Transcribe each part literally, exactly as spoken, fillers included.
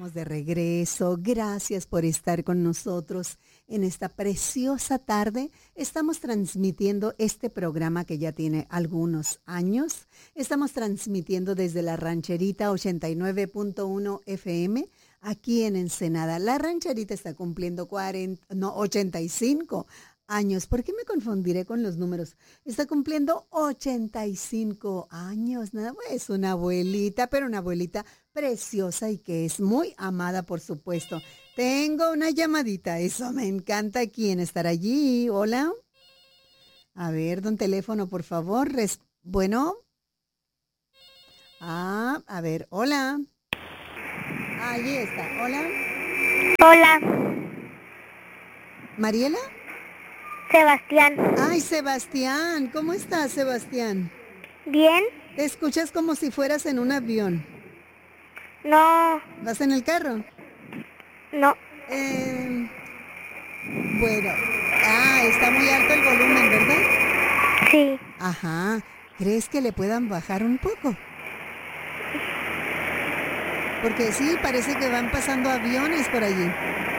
estamos de regreso. Gracias por estar con nosotros en esta preciosa tarde. Estamos transmitiendo este programa que ya tiene algunos años. Estamos transmitiendo desde la Rancherita ochenta y nueve punto uno F M aquí en Ensenada. La Rancherita está cumpliendo cuarenta, no, ochenta y cinco años. ¿Por qué me confundiré con los números? Está cumpliendo ochenta y cinco años. Nada, es una abuelita, pero una abuelita preciosa y que es muy amada, por supuesto. Tengo una llamadita, eso me encanta. ¿Quién estará allí? Hola. A ver, don teléfono, por favor. Res- bueno. Ah, a ver, hola. Allí está, hola. Hola. ¿Mariela? Sebastián. Ay, Sebastián, ¿cómo estás, Sebastián? ¿Bien? Te escuchas como si fueras en un avión. No. ¿Vas en el carro? No. Eh, bueno, ah, está muy alto el volumen, ¿verdad? Sí. Ajá, ¿crees que le puedan bajar un poco? Porque sí, parece que van pasando aviones por allí.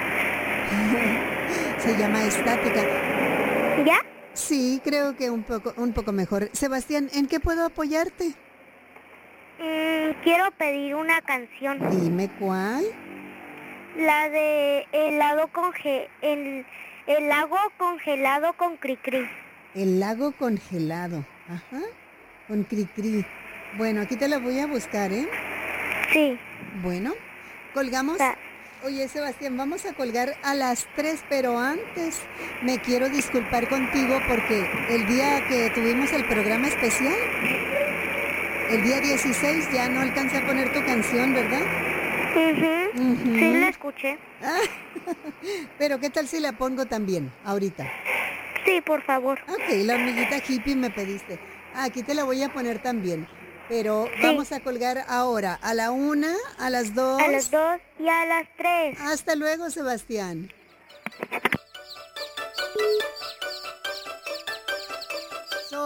Se llama estática. ¿Ya? Sí, creo que un poco, un poco mejor. Sebastián, ¿en qué puedo apoyarte? Mm, quiero pedir una canción. Dime cuál. La de helado conge el, el lago congelado con Cricri. El lago congelado. Ajá. Con Cricri. Bueno, aquí te la voy a buscar, ¿eh? Sí. Bueno, colgamos. Ta- Oye, Sebastián, vamos a colgar a las tres, pero antes me quiero disculpar contigo porque el día que tuvimos el programa especial, el día dieciséis, ya no alcancé a poner tu canción, ¿verdad? Ujú. Ujú. Sí, la escuché. Ah, pero ¿qué tal si la pongo también ahorita? Sí, por favor. Ok, la hormiguita hippie me pediste. Aquí te la voy a poner también. Pero Sí. vamos a colgar ahora a la una, a las dos. A las dos y a las tres. Hasta luego, Sebastián.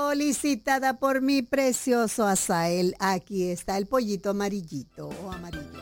Solicitada por mi precioso Azael. Aquí está el pollito amarillito o amarillo.